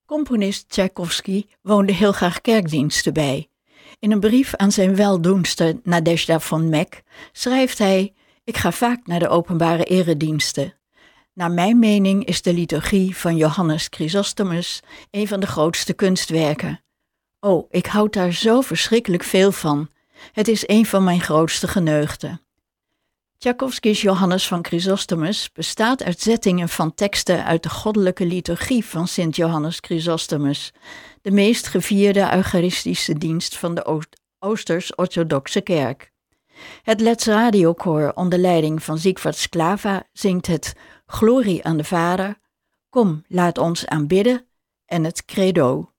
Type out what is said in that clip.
Componist Tchaikovsky woonde heel graag kerkdiensten bij. In een brief aan zijn weldoenster Nadezhda von Meck schrijft hij: "Ik ga vaak naar de openbare erediensten. Naar mijn mening is de liturgie van Johannes Chrysostomus een van de grootste kunstwerken. Oh, ik houd daar zo verschrikkelijk veel van. Het is een van mijn grootste geneugten." Tchaikovskys Johannes van Chrysostomus bestaat uit zettingen van teksten uit de goddelijke liturgie van Sint Johannes Chrysostomus, de meest gevierde eucharistische dienst van de Oosters-orthodoxe kerk. Het Let's Radiokoor onder leiding van Siegfried Sklava zingt het Glorie aan de Vader, Kom, laat ons aanbidden en het Credo.